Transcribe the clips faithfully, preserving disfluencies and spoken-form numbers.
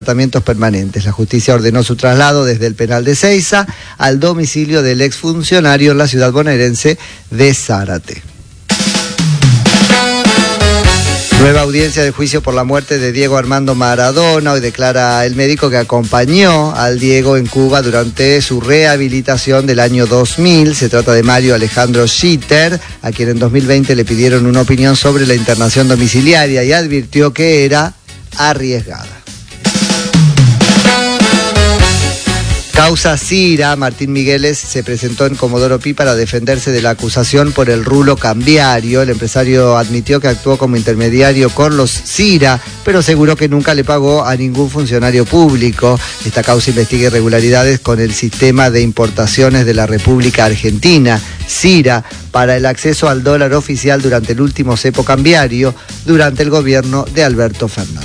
tratamientos permanentes. La justicia ordenó su traslado desde el penal de Seiza al domicilio del exfuncionario en la ciudad bonaerense de Zárate. Nueva audiencia de juicio por la muerte de Diego Armando Maradona. Hoy declara el médico que acompañó al Diego en Cuba durante su rehabilitación del año dos mil. Se trata de Mario Alejandro Schitter, a quien en dos mil veinte le pidieron una opinión sobre la internación domiciliaria y advirtió que era arriesgada. Causa Cira. Martín Migueles se presentó en Comodoro Pi para defenderse de la acusación por el rulo cambiario. El empresario admitió que actuó como intermediario con los Cira, pero aseguró que nunca le pagó a ningún funcionario público. Esta causa investiga irregularidades con el sistema de importaciones de la República Argentina, Cira, para el acceso al dólar oficial durante el último cepo cambiario durante el gobierno de Alberto Fernández.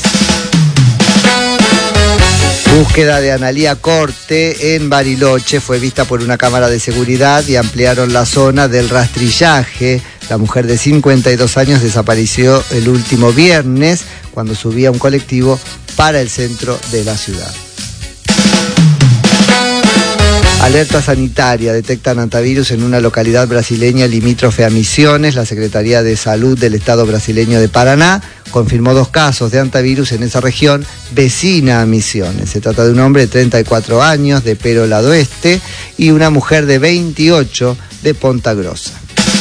Búsqueda de Analía Corte en Bariloche fue vista por una cámara de seguridad y ampliaron la zona del rastrillaje. La mujer de cincuenta y dos años desapareció el último viernes cuando subía un colectivo para el centro de la ciudad. Alerta sanitaria. Detectan hantavirus en una localidad brasileña limítrofe a Misiones. La Secretaría de Salud del Estado brasileño de Paraná confirmó dos casos de hantavirus en esa región vecina a Misiones. Se trata de un hombre de treinta y cuatro años de Pero Lado Este y una mujer de veintiocho de Ponta Grossa.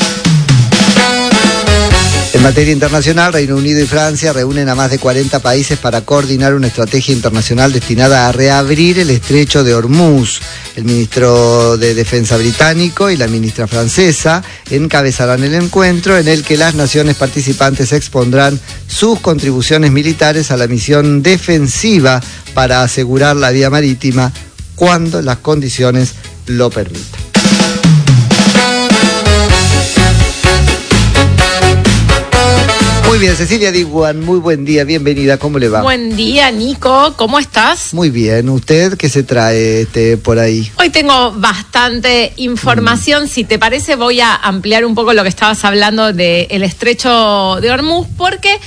En materia internacional, Reino Unido y Francia reúnen a más de cuarenta países para coordinar una estrategia internacional destinada a reabrir el estrecho de Hormuz. El ministro de Defensa británico y la ministra francesa encabezarán el encuentro en el que las naciones participantes expondrán sus contribuciones militares a la misión defensiva para asegurar la vía marítima cuando las condiciones lo permitan. Muy bien, Cecilia Diguan, muy buen día, bienvenida, ¿cómo le va? Buen día, Nico, ¿cómo estás? Muy bien, ¿usted qué se trae este, por ahí? Hoy tengo bastante información, mm. si te parece voy a ampliar un poco lo que estabas hablando del estrecho de Hormuz, porque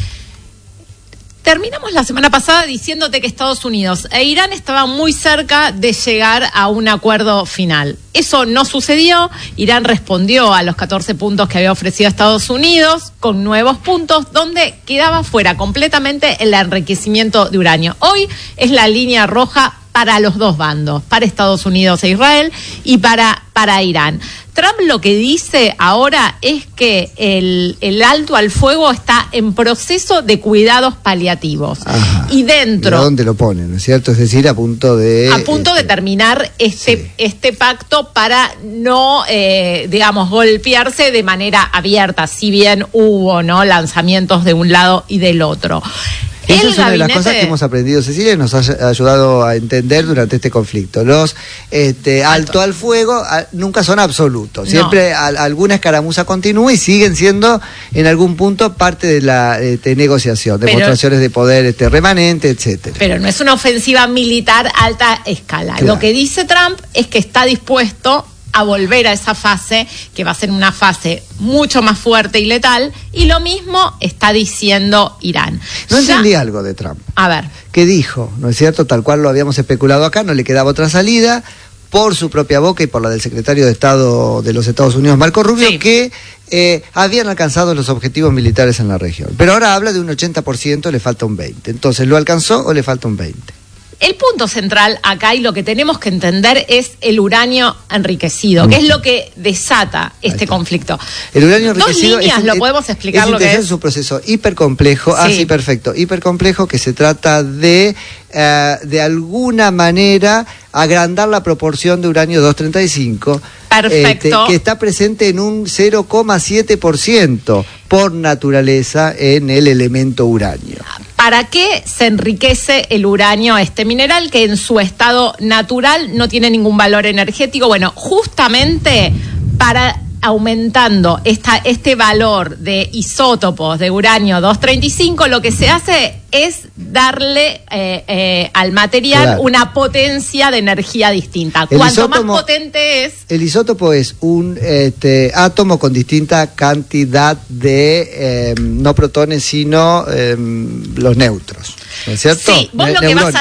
terminamos la semana pasada diciéndote que Estados Unidos e Irán estaban muy cerca de llegar a un acuerdo final. Eso no sucedió. Irán respondió a los catorce puntos que había ofrecido Estados Unidos con nuevos puntos donde quedaba fuera completamente el enriquecimiento de uranio. Hoy es la línea roja para los dos bandos, para Estados Unidos e Israel y para, para Irán. Trump lo que dice ahora es que el, el alto al fuego está en proceso de cuidados paliativos. Ajá. Y dentro... ¿Y a dónde lo ponen, no es cierto? Es decir, a punto de... A punto este, de terminar este, sí. este pacto para no, eh, digamos, golpearse de manera abierta, si bien hubo, ¿no?, lanzamientos de un lado y del otro. Esa es una de las cosas que hemos aprendido, Cecilia, y nos ha ayudado a entender durante este conflicto. Los este, alto. alto al fuego a, nunca son absolutos. Siempre no. a, alguna escaramuza continúa y siguen siendo en algún punto parte de la este, negociación, pero, demostraciones de poder este, remanente, etcétera. Pero no es una ofensiva militar a alta escala. Claro. Lo que dice Trump es que está dispuesto a volver a esa fase, que va a ser una fase mucho más fuerte y letal, y lo mismo está diciendo Irán. No ya... entendí algo de Trump. A ver. ¿Qué dijo? ¿No es cierto? Tal cual lo habíamos especulado acá, no le quedaba otra salida, por su propia boca y por la del secretario de Estado de los Estados Unidos, Marco Rubio, sí. que eh, habían alcanzado los objetivos militares en la región. Pero ahora habla de un ochenta por ciento, le falta un veinte por ciento. Entonces, ¿lo alcanzó o le falta un veinte por ciento? El punto central acá y lo que tenemos que entender es el uranio enriquecido, que es lo que desata este conflicto. El uranio enriquecido. Dos líneas, es, lo podemos explicar es lo que es. Es un proceso hipercomplejo, sí. ah sí, perfecto, hipercomplejo, que se trata de, uh, de alguna manera, agrandar la proporción de uranio doscientos treinta y cinco. Perfecto. Este, que está presente en un cero coma siete por ciento por naturaleza en el elemento uranio. ¿Para qué se enriquece el uranio, este mineral que en su estado natural no tiene ningún valor energético? Bueno, justamente para aumentando esta, este valor de isótopos de uranio doscientos treinta y cinco, lo que se hace es darle eh, eh, al material claro. una potencia de energía distinta. El Cuanto isótopo, más potente es... El isótopo es un este, átomo con distinta cantidad de eh, no protones, sino eh, los neutros, ¿no es cierto? Sí, vos Ne- lo que vas a